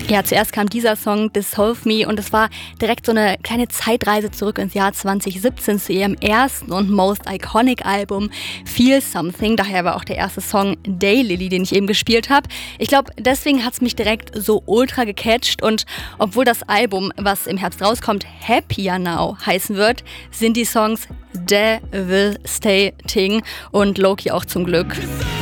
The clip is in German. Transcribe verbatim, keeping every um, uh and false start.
Ja, zuerst kam dieser Song Dissolve Me und es war direkt so eine kleine Zeitreise zurück ins Jahr zwanzig siebzehn zu ihrem ersten und most iconic Album Feel Something. Daher war auch der erste Song Daylily, den ich eben gespielt habe. Ich glaube, deswegen hat es mich direkt so ultra gecatcht und obwohl das Album, was im Herbst rauskommt, Happier Now heißen wird, sind die Songs Devastating und Loki auch zum Glück.